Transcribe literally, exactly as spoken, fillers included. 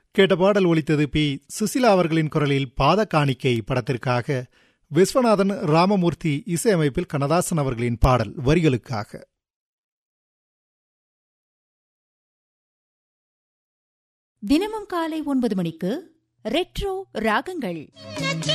கேட்ட பாடல் ஒலித்தது பி சுசிலா அவர்களின் குரலில் பாத காணிக்கை படத்திற்காக விஸ்வநாதன் ராமமூர்த்தி இசையமைப்பில் கண்ணதாசன் அவர்களின் பாடல் வரிகளுக்காக. தினமும் காலை ஒன்பது மணிக்கு ரெட்ரோ ராகங்கள்.